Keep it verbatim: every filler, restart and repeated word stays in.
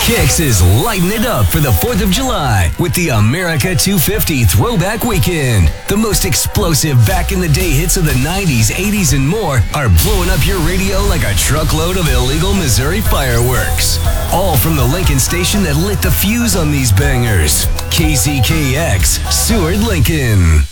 Kix is lighting it up for the fourth of July with the America two fifty Throwback Weekend. The most explosive back-in-the-day hits of the nineties, eighties, and more are blowing up your radio like a truckload of illegal Missouri fireworks. All from the Lincoln station that lit the fuse on these bangers. K Z K X, Seward, Lincoln.